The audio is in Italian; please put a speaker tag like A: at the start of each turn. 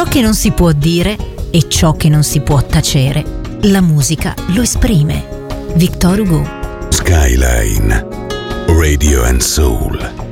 A: Ciò che non si può dire e ciò che non si può tacere, la musica lo esprime. Victor Hugo.
B: Skyline Radio and Soul.